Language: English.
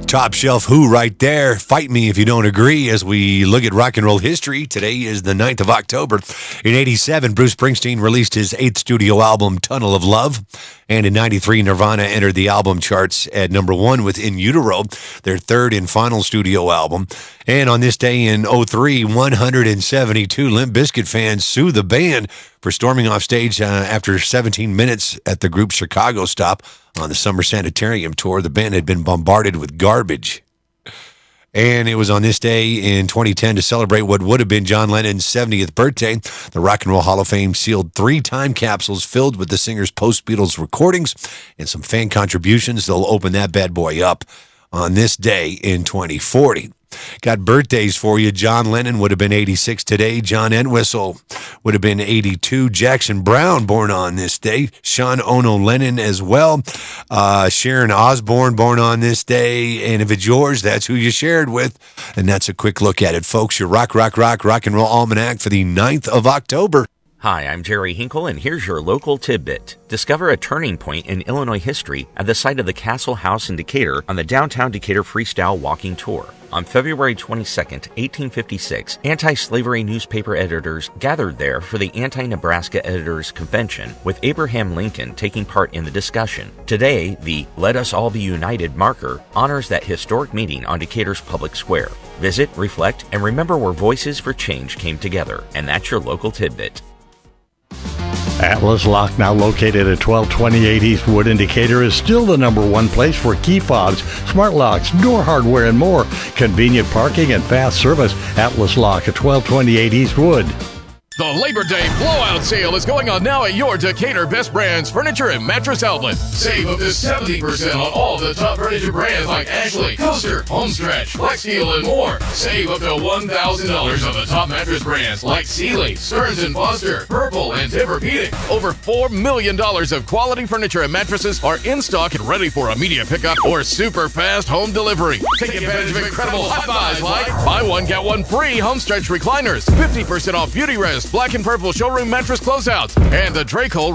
Top Shelf Who right there. Fight me if you don't agree as we look at rock and roll history. Today is the 9th of October. In 87, Bruce Springsteen released his 8th studio album, Tunnel of Love. And in 93, Nirvana entered the album charts at number 1 with In Utero, their 3rd and final studio album. And on this day in 03, 172 Limp Bizkit fans sue the band for storming off stage after 17 minutes at the group's Chicago stop on the Summer Sanitarium tour. The band had been bombarded with garbage. And it was on this day in 2010 to celebrate what would have been John Lennon's 70th birthday. The Rock and Roll Hall of Fame sealed 3 time capsules filled with the singer's post-Beatles recordings and some fan contributions. They'll open that bad boy up on this day in 2040. Got birthdays for you. John Lennon would have been 86 today. John Entwistle would have been 82. Jackson Browne born on this day. Sean Ono Lennon as well. Sharon Osbourne born on this day. And if it's yours, that's who you shared with. And that's a quick look at it, folks. Your rock and roll almanac for the 9th of October. Hi, I'm Jerry Hinkle, and here's your local tidbit. Discover a turning point in Illinois history at the site of the Castle House in Decatur on the Downtown Decatur Freestyle Walking Tour. On February 22, 1856, anti-slavery newspaper editors gathered there for the Anti-Nebraska Editors Convention, with Abraham Lincoln taking part in the discussion. Today, the Let Us All Be United marker honors that historic meeting on Decatur's public square. Visit, reflect, and remember where Voices for Change came together. And that's your local tidbit. Atlas Lock, now located at 1228 East Wood in Decatur, is still the #1 place for key fobs, smart locks, door hardware, and more. Convenient parking and fast service. Atlas Lock at 1228 East Wood. The Labor Day blowout sale is going on now at your Decatur Best Brands Furniture and Mattress Outlet. Save up to 70% on all the top furniture brands like Ashley, Coaster, Homestretch, Flexsteel, and more. Save up to $1,000 on the top mattress brands like Sealy, Stearns & Foster, Purple, and Tempur-Pedic. Over $4 million of quality furniture and mattresses are in stock and ready for immediate pickup or super fast home delivery. Take advantage of incredible hot buys like buy one, get one free Homestretch recliners, 50% off Beauty Rest, Black and Purple showroom mattress closeouts, and the Draco